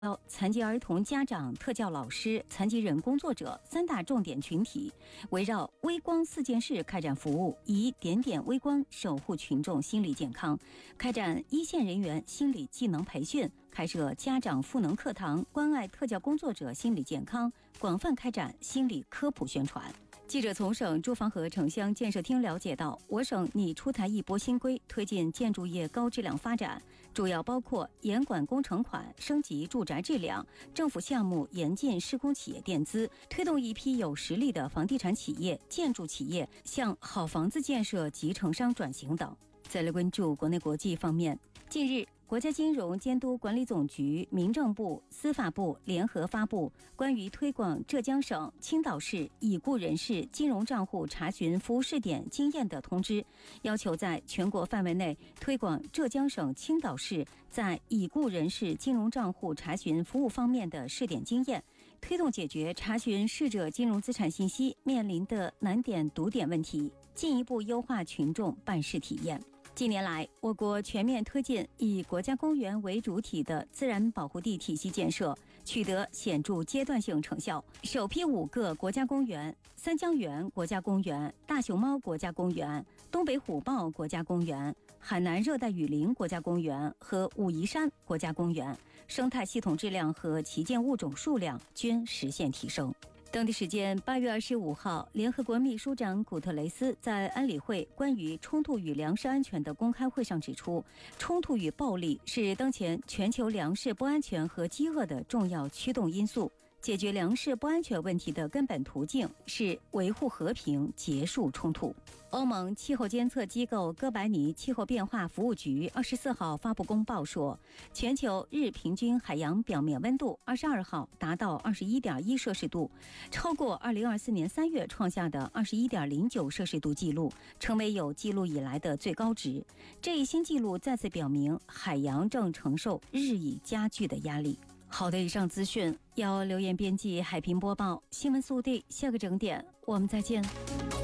残疾儿童家长、特教老师、残疾人工作者三大重点群体，围绕微光4件事开展服务，以点点微光守护群众心理健康，开展一线人员心理技能培训，开设家长赋能课堂，关爱特教工作者心理健康，广泛开展心理科普宣传。记者从省住房和城乡建设厅了解到，我省拟出台一波新规，推进建筑业高质量发展，主要包括严管工程款、升级住宅质量、政府项目严禁施工企业垫资，推动一批有实力的房地产企业、建筑企业向好房子建设集成商转型等。再来关注国内国际方面，近日，国家金融监督管理总局、民政部、司法部联合发布关于推广浙江省、青岛市已故人士金融账户查询服务试点经验的通知，要求在全国范围内推广浙江省、青岛市在已故人士金融账户查询服务方面的试点经验，推动解决查询逝者金融资产信息面临的难点堵点问题，进一步优化群众办事体验。近年来，我国全面推进以国家公园为主体的自然保护地体系建设，取得显著阶段性成效。首批5个国家公园、三江源国家公园、大熊猫国家公园、东北虎豹国家公园、海南热带雨林国家公园和武夷山国家公园生态系统质量和旗舰物种数量均实现提升。当地时间8月25号，联合国秘书长古特雷斯在安理会关于冲突与粮食安全的公开会上指出，冲突与暴力是当前全球粮食不安全和饥饿的重要驱动因素。解决粮食不安全问题的根本途径是维护和平，结束冲突。欧盟气候监测机构哥白尼气候变化服务局24号发布公报说，全球日平均海洋表面温度22号达到21.1摄氏度，超过2024年3月创下的21.09摄氏度记录，成为有记录以来的最高值。这一新纪录再次表明，海洋正承受日益加剧的压力。好的，以上资讯由留言编辑海平播报，新闻速递，下个整点我们再见。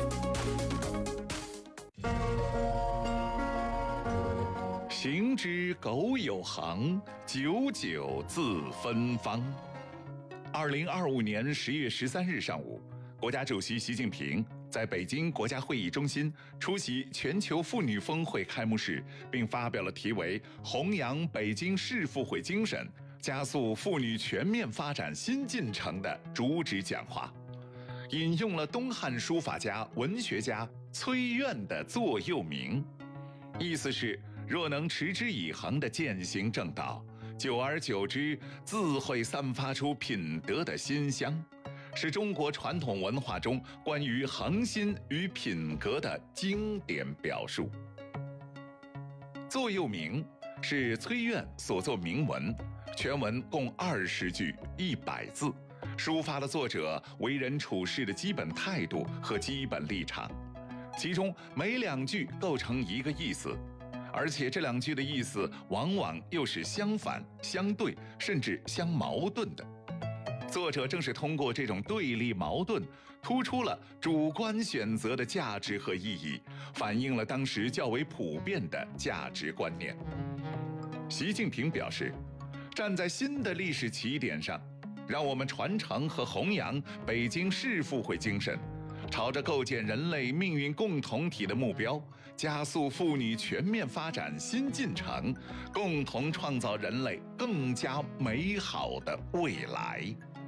行之苟有行，久久自芬芳。2025年10月13日上午，国家主席习近平在北京国家会议中心出席全球妇女峰会开幕式，并发表了题为《弘扬北京市妇会精神，加速妇女全面发展新进程》的主旨讲话，引用了东汉书法家、文学家崔苑的座右铭，意思是若能持之以恒地践行正道，久而久之自会散发出品德的馨香，是中国传统文化中关于恒心与品格的经典表述。座右铭是崔苑所作铭文，全文共20句100字，抒发了作者为人处事的基本态度和基本立场，其中每2句构成一个意思，而且这2句的意思往往又是相反、相对，甚至相矛盾的。作者正是通过这种对立矛盾，突出了主观选择的价值和意义，反映了当时较为普遍的价值观念。习近平表示，站在新的历史起点上，让我们传承和弘扬北京市妇会精神，朝着构建人类命运共同体的目标，加速妇女全面发展新进程，共同创造人类更加美好的未来。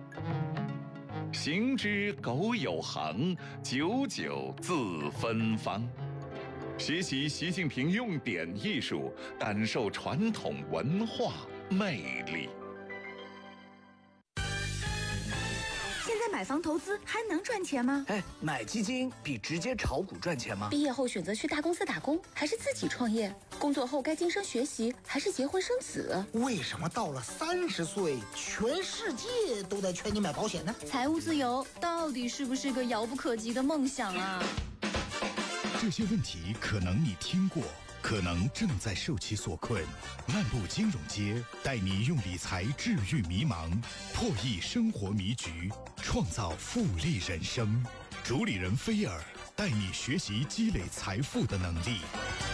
行之苟有行，久久自芬芳。学习习近平用典艺术，感受传统文化魅力。 现在买房投资还能赚钱吗？ 买基金比直接炒股赚钱吗？ 毕业后选择去大公司打工，还是自己创业？工作后该晋升学习，还是结婚生子？ 为什么到了30岁，全世界都在劝你买保险呢？ 财务自由到底是不是个遥不可及的梦想啊？ 这些问题可能你听过，可能正在受其所困。漫步金融街，带你用理财治愈迷茫，破译生活迷局，创造复利人生。主理人菲尔带你学习积累财富的能力。